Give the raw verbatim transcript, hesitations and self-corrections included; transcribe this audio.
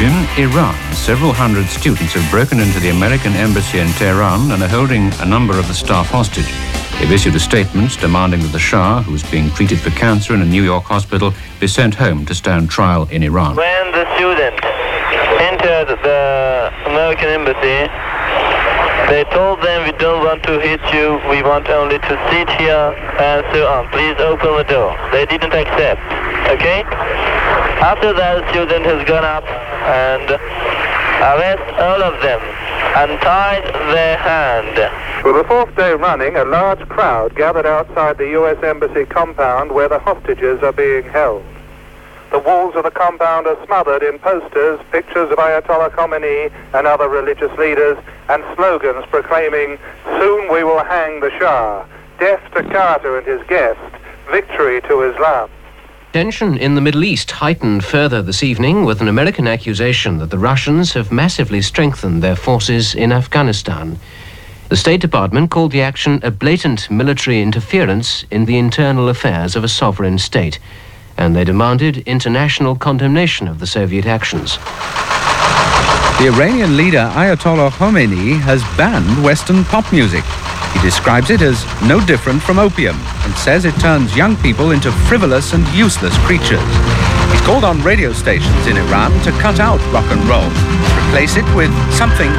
In Iran, several hundred students have broken into the American embassy in Tehran and are holding a number of the staff hostage. They've issued a statement demanding that the Shah, who is being treated for cancer in a New York hospital, be sent home to stand trial in Iran. When the student entered the American embassy, they told them, "We don't want to hit you, we want only to sit here and so on. Please open the door." They didn't accept, okay? After that, the student has gone up and arrested all of them and tied their hand. For the fourth day running, a large crowd gathered outside the U S Embassy compound where the hostages are being held. The walls of the compound are smothered in posters, pictures of Ayatollah Khomeini and other religious leaders, and slogans proclaiming, "Soon we will hang the Shah, death to Carter and his guest, victory to Islam." Tension in the Middle East heightened further this evening with an American accusation that the Russians have massively strengthened their forces in Afghanistan. The State Department called the action a blatant military interference in the internal affairs of a sovereign state, and they demanded international condemnation of the Soviet actions. The Iranian leader Ayatollah Khomeini has banned Western pop music. He describes it as no different from opium and says it turns young people into frivolous and useless creatures. He's called on radio stations in Iran to cut out rock and roll, replace it with something